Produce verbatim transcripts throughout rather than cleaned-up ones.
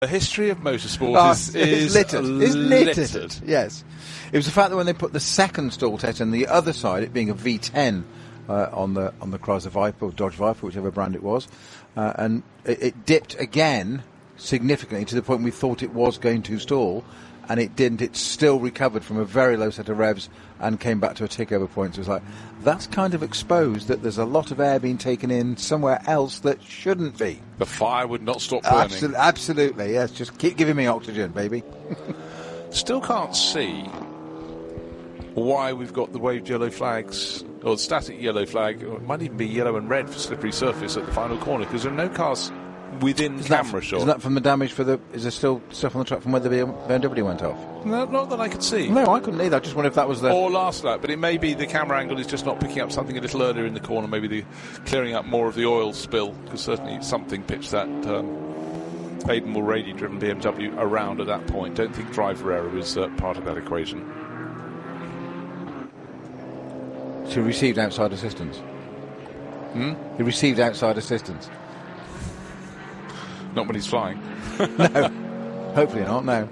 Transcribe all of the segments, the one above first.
The history of motorsport oh, is, is littered. It's littered. littered. Yes. It was the fact that when they put the second stall test on the other side, it being a V ten uh, on the on the Chrysler Viper or Dodge Viper, whichever brand it was, uh, and it, it dipped again significantly to the point we thought it was going to stall, and it didn't. It still recovered from a very low set of revs and came back to a tick over point. So it was like, that's kind of exposed that there's a lot of air being taken in somewhere else that shouldn't be. The fire would not stop burning. Absolutely, absolutely, yes. Just keep giving me oxygen, baby. Still can't see why we've got the waved yellow flags, or static yellow flag, or it might even be yellow and red for slippery surface at the final corner, because there are no cars within isn't camera that, shot. Isn't that from the damage for the... Is there still stuff on the track from where the B M W went off? No, not that I could see. No, I couldn't either. I just wondered if that was the... Or last lap, but it may be the camera angle is just not picking up something a little earlier in the corner, maybe the clearing up more of the oil spill, because certainly something pitched that um, Hayden Mulready-driven B M W around at that point. Don't think driver error is uh, part of that equation. She received outside assistance. Hmm? He received outside assistance. Not when he's flying. No. Hopefully not, no.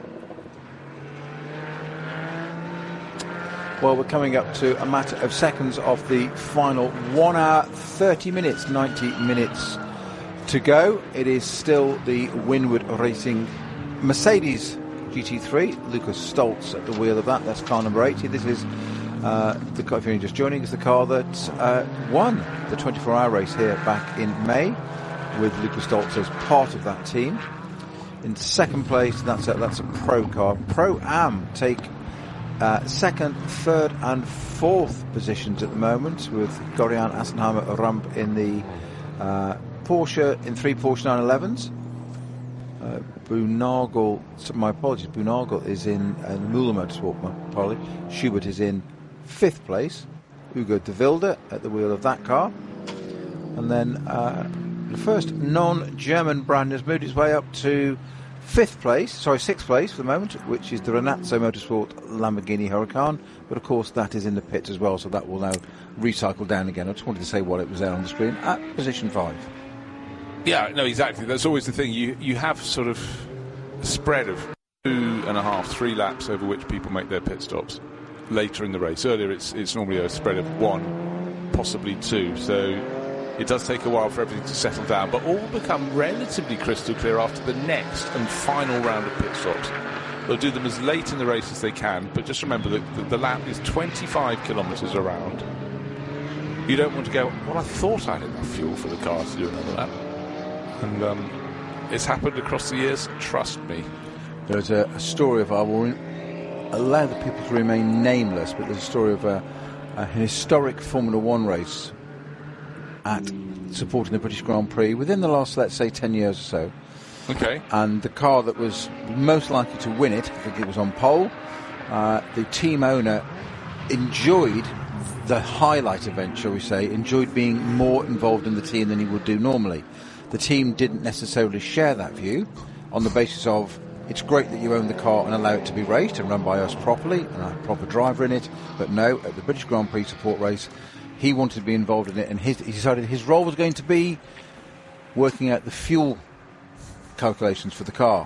Well, we're coming up to a matter of seconds of the final one hour, thirty minutes, ninety minutes to go. It is still the Winward Racing Mercedes G T three. Lucas Stoltz at the wheel of that. That's car number eighty. This is uh, the car, if you're just joining, is the car that uh, won the twenty-four hour race here back in May, with Lucas Stoltz as part of that team. In second place, that's a, that's a Pro car. Pro-Am take uh, second, third and fourth positions at the moment, with Gorian Assenheimer Rump in the uh, Porsche, in three Porsche nine elevens. Uh, Boonagel, my apologies, Boonagel is in uh, Müller Motorsport, my apologies. Schubert is in fifth place. Hugo de Wilde at the wheel of that car. And then uh, the first non-German brand has moved its way up to fifth place, sorry, sixth place for the moment, which is the Renazzo Motorsport Lamborghini Huracan. But of course, that is in the pits as well, so that will now recycle down again. I just wanted to say what it was there on the screen at position five. Yeah, no, exactly. That's always the thing. You you have sort of a spread of two and a half, three laps over which people make their pit stops later in the race. Earlier, it's it's normally a spread of one, possibly two. So it does take a while for everything to settle down, but all will become relatively crystal clear after the next and final round of pit stops. They'll do them as late in the race as they can, but just remember that the, the lap is twenty-five kilometres around. You don't want to go, well, I thought I had enough fuel for the car to do another lap. And um, it's happened across the years, trust me. There's a, a story of, I will allow the people to remain nameless, but there's a story of a, a historic Formula One race at supporting the British Grand Prix within the last, let's say, ten years or so. Okay. And the car that was most likely to win it, I think it was on pole, uh, the team owner enjoyed the highlight event, shall we say, enjoyed being more involved in the team than he would do normally. The team didn't necessarily share that view on the basis of, it's great that you own the car and allow it to be raced and run by us properly and a proper driver in it, but no, at the British Grand Prix support race, he wanted to be involved in it, and his, he decided his role was going to be working out the fuel calculations for the car.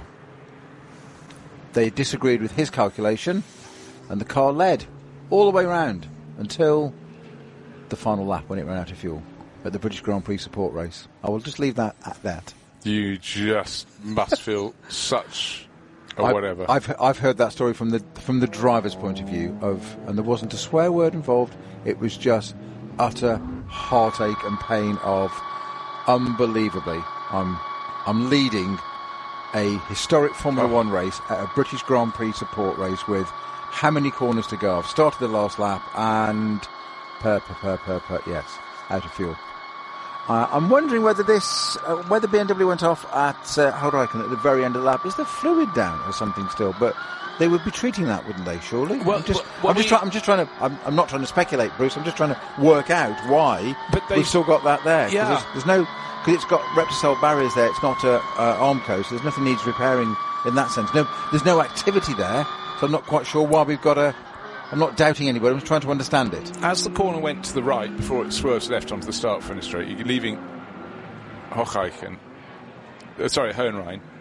They disagreed with his calculation, and the car led all the way round until the final lap when it ran out of fuel at the British Grand Prix support race. I will just leave that at that. You just must feel such or I've, whatever. I've I've heard that story from the from the driver's point of view of, and there wasn't a swear word involved. It was just utter heartache and pain of, unbelievably, I'm I'm leading a historic Formula Oh. One race at a British Grand Prix support race with how many corners to go? I've started the last lap and per per per per per yes, out of fuel. Uh, I'm wondering whether this, uh, whether B M W went off at uh, Huracan at the very end of the lap. Is the fluid down or something still? But they would be treating that, wouldn't they? Surely. Well, I'm just, well, I'm just, we- try, I'm just trying to. I'm, I'm not trying to speculate, Bruce. I'm just trying to work out why But they- we've still got that there. 'Cause Yeah. There's, there's no, because it's got Repsol barriers there. It's not a uh, Armco, so there's nothing needs repairing in that sense. No, there's no activity there, so I'm not quite sure why we've got a. I'm not doubting anybody. I'm just trying to understand it. As the corner went to the right before it swerves left onto the start-finish straight, you're leaving Hochheiken, uh, sorry, Hohenrhein,